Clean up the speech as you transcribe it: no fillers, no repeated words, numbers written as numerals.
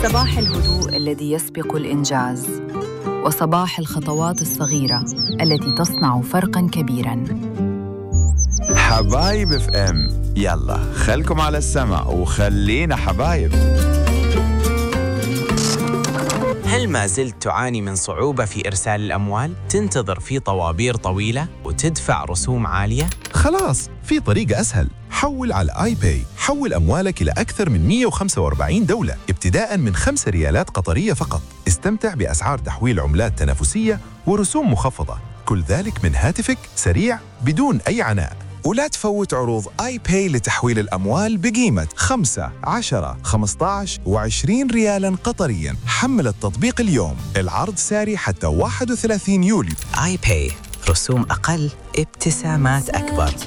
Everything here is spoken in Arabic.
صباح الهدوء الذي يسبق الإنجاز، وصباح الخطوات الصغيرة التي تصنع فرقاً كبيراً. حبايب اف ام، يلا خلكم على السمع وخلينا حبايب. هل ما زلت تعاني من صعوبة في إرسال الأموال؟ تنتظر في طوابير طويلة وتدفع رسوم عالية؟ خلاص، في طريقة أسهل. حول على آي باي. حول أموالك إلى أكثر من 145 دولة ابتداء من 5 ريالات قطرية فقط. استمتع بأسعار تحويل عملات تنافسية ورسوم مخفضة، كل ذلك من هاتفك، سريع بدون أي عناء. ولا تفوت عروض آي باي لتحويل الأموال بقيمة 5، 10، 15 و20 ريالاً قطرياً. حمل التطبيق اليوم، العرض ساري حتى 31 يوليو. آي باي، رسوم أقل، ابتسامات أكبر.